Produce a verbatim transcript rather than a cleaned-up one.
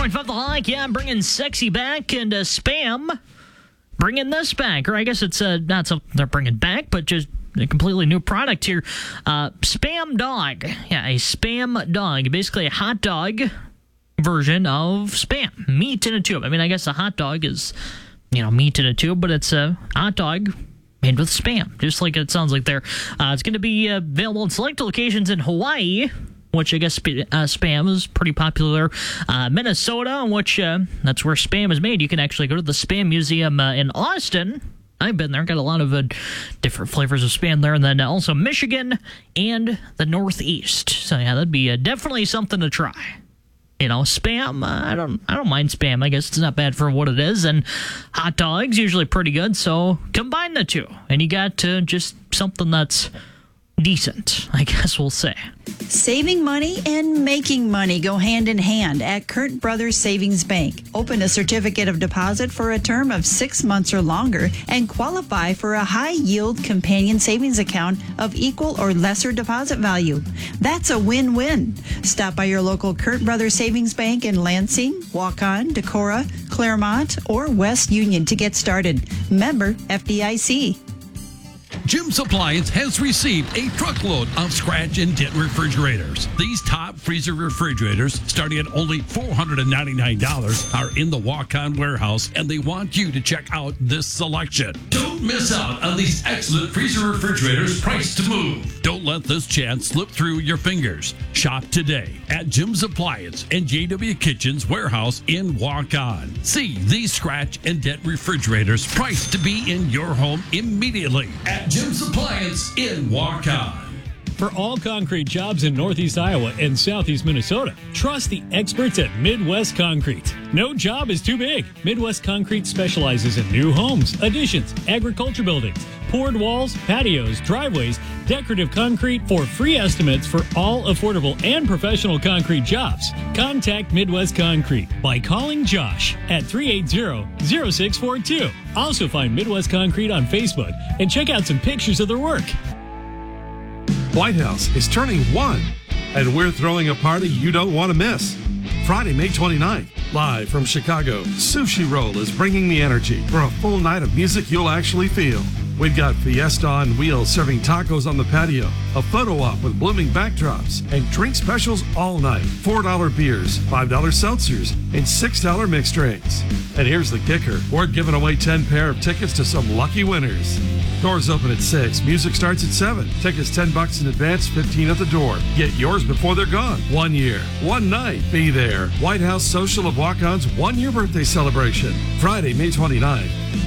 point five The Hike, yeah, I'm bringing sexy back, and uh, Spam bringing this back. Or I guess it's uh, not something they're bringing back, but just a completely new product here. Uh, Spam Dog. Yeah, a Spam Dog. Basically a hot dog version of Spam. Meat in a tube. I mean, I guess a hot dog is, you know, meat in a tube, but it's a hot dog made with Spam, just like it sounds like there. Uh, it's going to be uh, available in select locations in Hawaii, which I guess uh, Spam is pretty popular. Uh, Minnesota, which uh, that's where Spam is made. You can actually go to the Spam Museum uh, in Austin. I've been there. Got a lot of uh, different flavors of Spam there. And then also Michigan and the Northeast. So, yeah, that'd be uh, definitely something to try. You know, Spam, uh, I don't I don't mind Spam. I guess it's not bad for what it is. And hot dogs, usually pretty good. So combine the two. And you got uh, just something that's decent, I guess we'll say. Saving money and making money go hand in hand at Kurt Brothers Savings Bank. Open a certificate of deposit for a term of six months or longer and qualify for a high-yield companion savings account of equal or lesser deposit value. That's a win-win. Stop by your local Kurt Brothers Savings Bank in Lansing, Waukon, Decorah, Claremont, or West Union to get started. Member F D I C. Jim's Appliance has received a truckload of scratch and dent refrigerators. These top freezer refrigerators, starting at only four hundred ninety-nine dollars, are in the walk-on warehouse, and they want you to check out this selection. Don't miss out on these excellent freezer refrigerators priced to move. Don't let this chance slip through your fingers. Shop today at Jim's Appliance and J W Kitchen's warehouse in Walk-On. See these scratch and dent refrigerators priced to be in your home immediately at Jim's Appliance in Walk-On. For all concrete jobs in Northeast Iowa and Southeast Minnesota, trust the experts at Midwest Concrete. No job is too big. Midwest Concrete specializes in new homes, additions, agriculture buildings, poured walls, patios, driveways, decorative concrete. For free estimates for all affordable and professional concrete jobs, contact Midwest Concrete by calling Josh at three eight zero, zero six four two. Also find Midwest Concrete on Facebook and check out some pictures of their work. White House is turning one, and we're throwing a party you don't want to miss. Friday, May twenty-ninth, live from Chicago, Sushi Roll is bringing the energy for a full night of music you'll actually feel. We've got Fiesta on Wheels serving tacos on the patio, a photo op with blooming backdrops, and drink specials all night. four dollar beers, five dollar seltzers, and six dollar mixed drinks. And here's the kicker. We're giving away ten pair of tickets to some lucky winners. Doors open at six. Music starts at seven. Tickets ten bucks in advance, fifteen at the door. Get yours before they're gone. One year, one night. Be there. White House Social of Walk-On's one-year birthday celebration. Friday, May twenty-ninth.